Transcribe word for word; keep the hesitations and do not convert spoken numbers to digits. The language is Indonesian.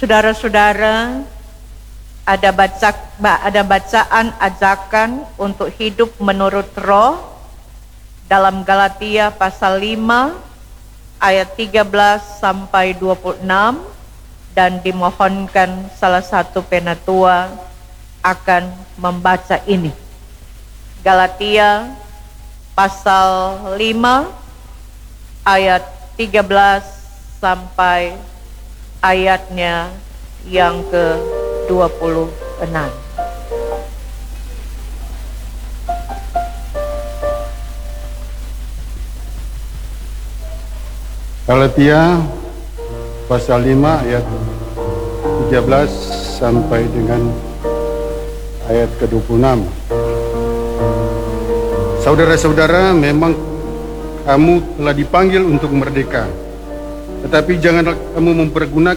Saudara-saudara, ada baca, ada bacaan ajakan untuk hidup menurut Roh dalam Galatia pasal lima ayat tiga belas sampai dua puluh enam, dan dimohonkan salah satu penatua akan membaca ini. Galatia pasal lima ayat tiga belas sampai ayatnya yang ke dua puluh enam. Galatia pasal lima ayat tiga belas sampai dengan ayat ke dua puluh enam. Saudara-saudara, memang kamu telah dipanggil untuk merdeka, tetapi janganlah kamu mempergunakan